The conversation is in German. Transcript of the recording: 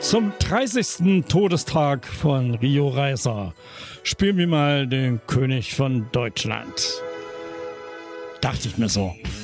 Zum 30. Todestag von Rio Reiser spielen wir mal den König von Deutschland. Dachte ich mir so.